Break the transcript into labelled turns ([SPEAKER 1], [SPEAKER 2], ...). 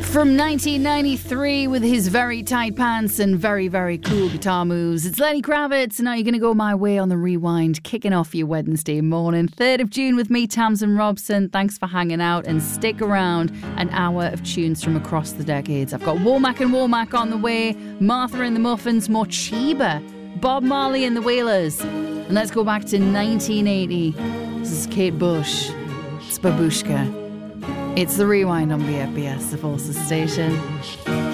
[SPEAKER 1] From 1993 with his very tight pants and very, very cool guitar moves. It's Lenny Kravitz. Now you're going to go my way on the rewind, kicking off your Wednesday morning. 3rd of June with me, Tamsin Robson. Thanks for hanging out and stick around. An hour of tunes from across the decades. I've got Womack and Womack on the way, Martha and the Muffins, Mochiba, Bob Marley and the Wailers. And let's go back to 1980. This is Kate Bush. It's Babushka. It's the Rewind on BFBS, the Forces Station.